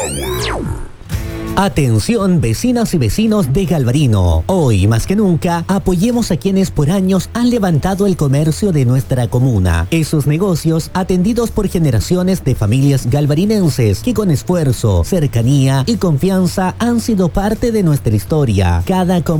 Atención vecinas y vecinos de Galvarino. Hoy más que nunca apoyemos a quienes por años han levantado el comercio de nuestra comuna. Esos negocios atendidos por generaciones de familias galvarinenses que con esfuerzo, cercanía y confianza han sido parte de nuestra historia. Cada